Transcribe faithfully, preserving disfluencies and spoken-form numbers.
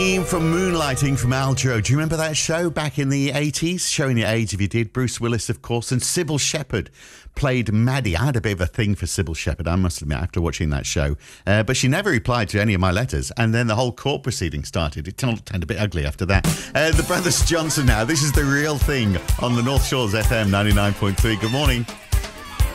From Moonlighting from Aljo. Do you remember that show back in the eighties? Showing your age if you did. Bruce Willis, of course, and Sybil Shepherd played Maddie. I had a bit of a thing for Sybil Shepherd, I must admit, after watching that show. Uh, but she never replied to any of my letters, and then the whole court proceeding started. It turned, turned a bit ugly after that. Uh, the Brothers Johnson now. This is The Real Thing on the North Shores F M ninety-nine point three. Good morning.